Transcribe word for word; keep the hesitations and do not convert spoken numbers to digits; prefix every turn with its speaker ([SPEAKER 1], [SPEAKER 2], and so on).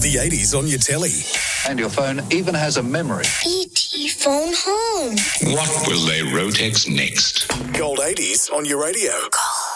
[SPEAKER 1] The eighties on your telly.
[SPEAKER 2] And your phone even has a memory.
[SPEAKER 3] E T phone home.
[SPEAKER 4] What will they Rotex next?
[SPEAKER 1] Gold eighties on your radio.
[SPEAKER 3] Gold.